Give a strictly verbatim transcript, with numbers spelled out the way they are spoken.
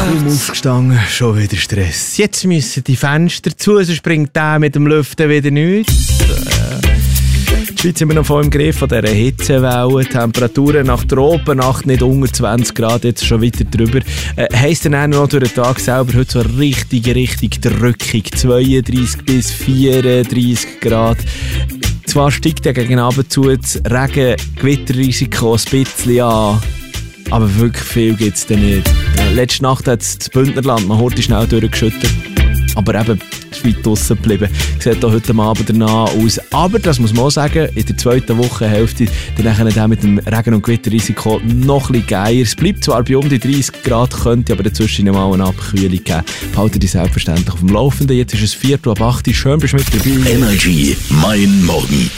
Kaum aufgestanden, schon wieder Stress. Jetzt müssen die Fenster zu, sonst bringt der mit dem Lüften wieder nichts. Die Schweiz sind wir noch voll im Griff von dieser Hitzewelle. Temperaturen nach der Opennacht nicht unter zwanzig Grad, jetzt schon wieder drüber. Äh, heisst dann auch noch durch den Tag selber heute so richtig, richtig drückig. zweiunddreissig bis vierunddreissig Grad. Zwar steigt ja gegen Abend zu das Regen-Gewitterrisiko ein bisschen an, aber wirklich viel gibt es dann nicht. Äh, letzte Nacht hat es das Bündnerland noch heute schnell durchgeschüttet. Aber eben, ist weit draussen geblieben. Sieht auch heute Abend danach aus. Aber, das muss man auch sagen, in der zweiten Wochenhälfte dann dann mit dem Regen- und Gewitterrisiko noch ein bisschen geiler. Es bleibt zwar bei um die dreißig Grad, könnte aber dazwischen mal eine Abkühlung geben. Behalten die selbstverständlich auf dem Laufenden. Jetzt ist es Viertel ab acht. Schön, bist du mit dabei. Energy, mein Morgen.